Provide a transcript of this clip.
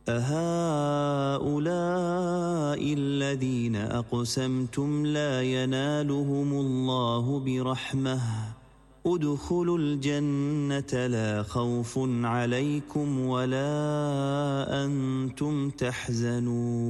أهؤلاء الذين أقسمتم لا ينالهم الله برحمة ادخلوا الجنة لا خوف عليكم ولا أنتم تحزنون